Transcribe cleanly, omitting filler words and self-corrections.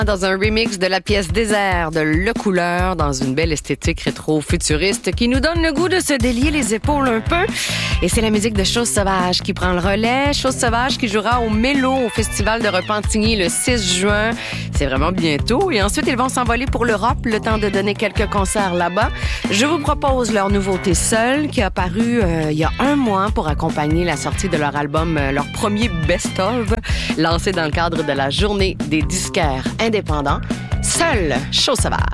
Dans un remix de la pièce Désert de Le Couleur, dans une belle esthétique rétro-futuriste qui nous donne le goût de se délier les épaules un peu. Et c'est la musique de Chose Sauvage qui prend le relais. Chose Sauvage qui jouera au Mélo au Festival de Repentigny le 6 juin. C'est vraiment bientôt. Et ensuite, ils vont s'envoler pour l'Europe, le temps de donner quelques concerts là-bas. Je vous propose leur nouveauté Seul, qui a paru il y a un mois pour accompagner la sortie de leur album, leur premier best-of, lancé dans le cadre de la Journée des disquaires indépendants. Seul, Chose Sauvage.